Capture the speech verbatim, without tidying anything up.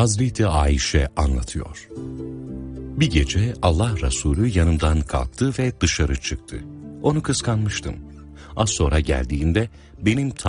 Hazreti Ayşe anlatıyor. Bir gece Allah Resulü yanımdan kalktı ve dışarı çıktı. Onu kıskanmıştım. Az sonra geldiğinde benim